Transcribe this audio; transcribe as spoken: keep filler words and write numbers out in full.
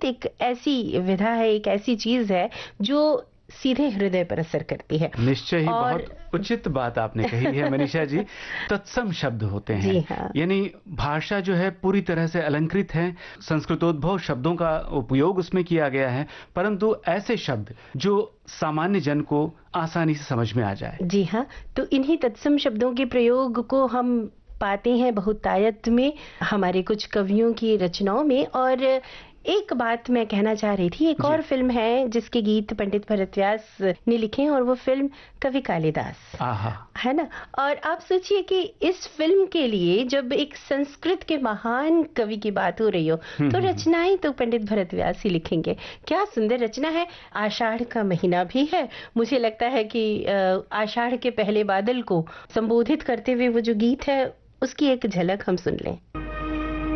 संगीत एक ऐसी विधा है, एक ऐसी चीज है जो सीधे हृदय पर असर करती है। निश्चय ही और बहुत उचित बात आपने कही है मनीषा जी। तत्सम शब्द होते हैं, हाँ। यानी भाषा जो है पूरी तरह से अलंकृत है, संस्कृतोद्भव शब्दों का उपयोग उसमें किया गया है, परंतु ऐसे शब्द जो सामान्य जन को आसानी से समझ में आ जाए। जी हाँ, तो इन्हीं तत्सम शब्दों के प्रयोग को हम पाते हैं बहुतायत में, हमारे कुछ कवियों की रचनाओं में। और एक बात मैं कहना चाह रही थी, एक और फिल्म है जिसके गीत पंडित भरत व्यास ने लिखे हैं, और वो फिल्म कवि कालिदास, है ना। और आप सोचिए कि इस फिल्म के लिए जब एक संस्कृत के महान कवि की बात हो रही हो, तो रचनाएं तो पंडित भरत व्यास ही लिखेंगे। क्या सुंदर रचना है। आषाढ़ का महीना भी है, मुझे लगता है कि आषाढ़ के पहले बादल को संबोधित करते हुए वो जो गीत है, उसकी एक झलक हम सुन लें।